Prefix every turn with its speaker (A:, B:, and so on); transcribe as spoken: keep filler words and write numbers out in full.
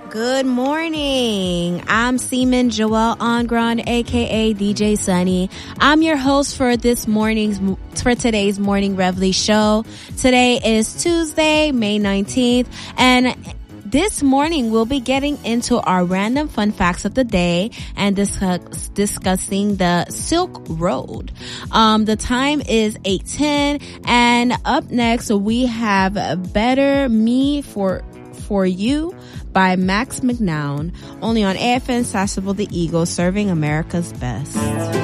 A: Good morning. I'm Seaman Joelle Ongron, aka D J Sunny. I'm your host for this morning's for today's Morning Reveille show. Today is Tuesday, May nineteenth, and this morning we'll be getting into our random fun facts of the day and discuss, discussing the Silk Road. Um, the time is eight ten, and up next we have Better Me for for You by Max McNown, only on A F M Sasebo the Eagle, serving America's best.